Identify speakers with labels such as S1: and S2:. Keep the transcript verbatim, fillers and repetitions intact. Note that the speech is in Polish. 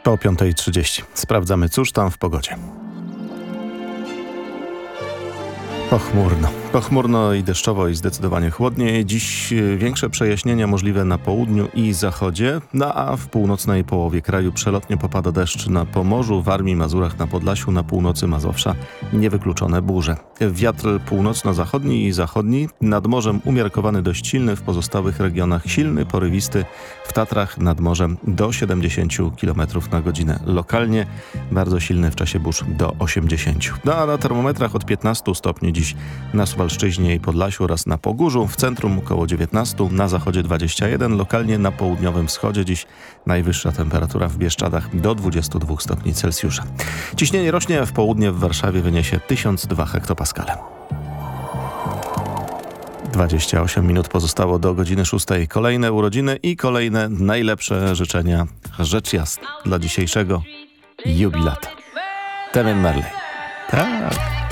S1: O piąta trzydzieści. Sprawdzamy, cóż tam w pogodzie. Pochmurno. Pochmurno i deszczowo i zdecydowanie chłodniej. Dziś większe przejaśnienia możliwe na południu i zachodzie, no a w północnej połowie kraju przelotnie popada deszcz na Pomorzu, Warmii, Mazurach, na Podlasiu, na północy Mazowsza niewykluczone burze. Wiatr północno-zachodni i zachodni, nad morzem umiarkowany dość silny, w pozostałych regionach silny, porywisty, w Tatrach nad morzem do siedemdziesiąt kilometrów na godzinę. Lokalnie bardzo silny w czasie burz do osiemdziesięciu. No a na termometrach od piętnastu stopni dziś na Suwalszczyźnie i Podlasiu oraz na Pogórzu, w centrum około dziewiętnaście, na zachodzie dwadzieścia jeden, lokalnie na południowym wschodzie dziś najwyższa temperatura w Bieszczadach do dwudziestu dwóch stopni Celsjusza. Ciśnienie rośnie, w południe w Warszawie wyniesie tysiąc dwa hektopaskale. dwadzieścia osiem minut pozostało do godziny szóstej. Kolejne urodziny i kolejne najlepsze życzenia, rzecz jasna, dla dzisiejszego jubilata. Damian Marley. Tak.